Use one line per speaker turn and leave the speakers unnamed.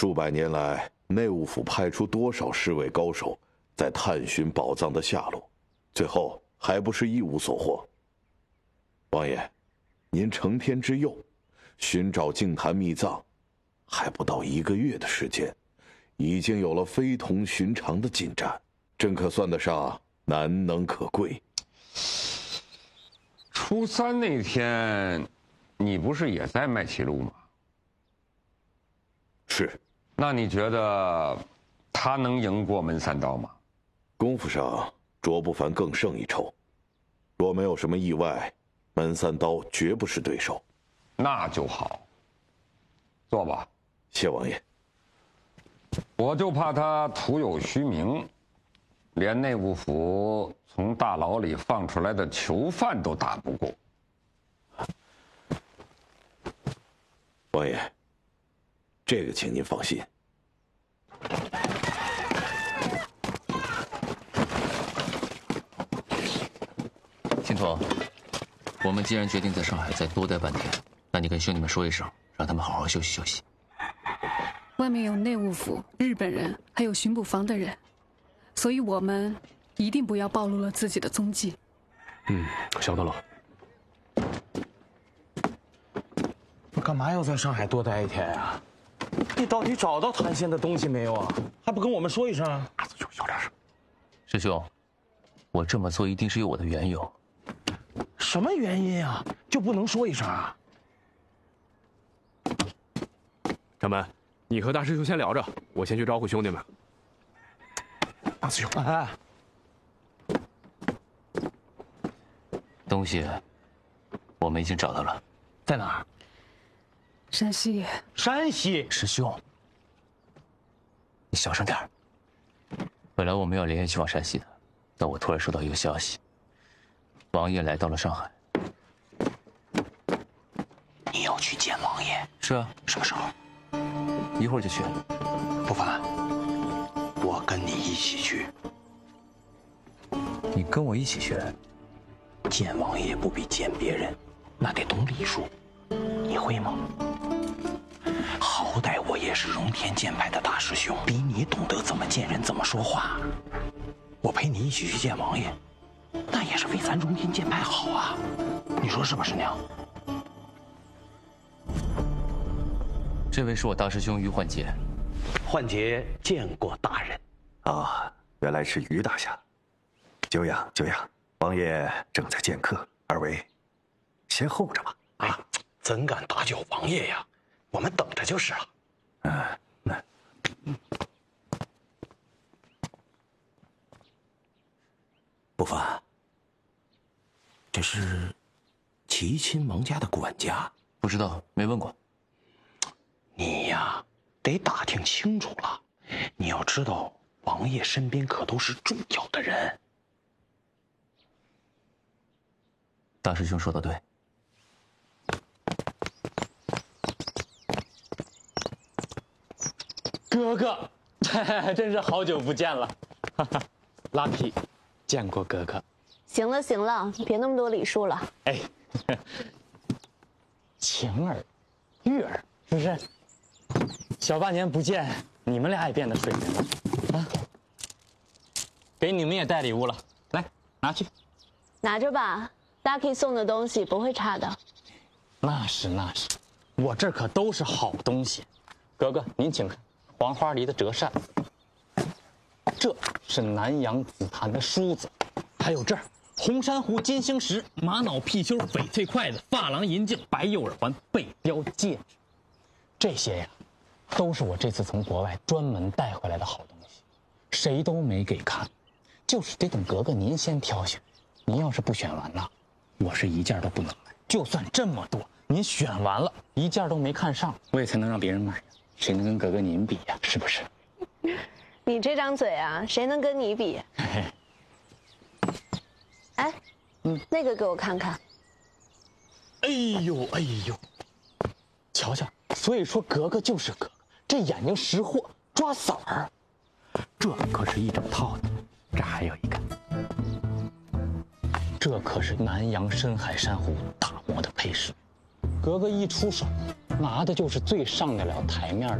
数百年来，内务府派出多少侍卫高手在探寻宝藏的下落，最后还不是一无所获。王爷，您承天之佑，寻找净坛秘藏，还不到1个月的时间，已经有了非同寻常的进展，真可算得上难能可贵。
初3那天，你不是也在麦琪路吗？
是。
那你觉得他能赢过门三刀吗？
功夫上，卓不凡更胜一筹。若没有什么意外，门三刀绝不是对手。
那就好。坐吧。
谢王爷。
我就怕他徒有虚名，连内务府从大牢里放出来的囚犯都打不过。
王爷，这个请您放心。
青桐，我们既然决定在上海再多待半天，那你跟兄弟们说一声，让他们好好休息休息。
外面有内务府、日本人，还有巡捕房的人，所以我们一定不要暴露了自己的踪迹。
晓得了。我干嘛要在上海多待1天呀？你到底找到谭仙的东西没有啊？还不跟我们说一声啊？
就小点声。
师兄，我这么做一定是有我的缘由。
什么原因啊？就不能说一声啊？
掌门，你和大师兄先聊着，我先去招呼兄弟们。
大师兄，哎，
东西我们已经找到了，
在哪儿？
山西。
山西。
师兄，你小声点儿。本来我们要连夜去往山西的，但我突然收到一个消息，王爷来到了上海。
你要去见王爷？
是啊，
什么时候？
一会儿就去。
不烦，我跟你一起去。
你跟我一起去？
见王爷不比见别人，那得懂礼数，你会吗？好歹我也是荣天剑派的大师兄，比你懂得怎么见人，怎么说话。我陪你一起去见王爷，那也是为咱荣天剑派好啊，你说是吧，师娘？
这位是我大师兄于焕杰。
焕杰见过大人。
啊，原来是于大侠。久仰久仰，王爷正在见客，二位先候着吧。
啊，怎敢打搅王爷呀？我们等着就是了。不凡，这是齐亲王家的管家？
不知道，没问过。
你呀，得打听清楚了。你要知道，王爷身边可都是重要的人。
大师兄说的对。
哥哥，真是好久不见了。Lucky， 见过哥哥。
行了行了，别那么多礼数了。
哎，晴儿、玉儿，是不是？小半年不见，你们俩也变得水灵了啊！给你们也带礼物了，来拿去。
拿着吧 ，Lucky 送的东西不会差的。
那是，我这可都是好东西。格格，您请看，黄花梨的折扇，这是南洋紫檀的梳子，还有这儿红珊瑚金星石、玛瑙貔貅、翡翠筷子、珐琅银镜、白釉耳环、贝雕戒指，这些呀，都是我这次从国外专门带回来的好东西，谁都没给看，就是得等格格您先挑选。您要是不选完呐，我是一件都不能买。就算这么多，您选完了一件都没看上，我也才能让别人买呀。谁能跟格格您比呀？是不是？
你这张嘴啊，谁能跟你比？
嘿嘿。
哎，那个给我看看。
哎呦，瞧瞧，所以说格格就是格格，这眼睛识货，抓色儿。这可是一整套的，这还有一个，这可是南洋深海珊瑚打磨的配饰。格格一出手，拿的就是最上得了台面的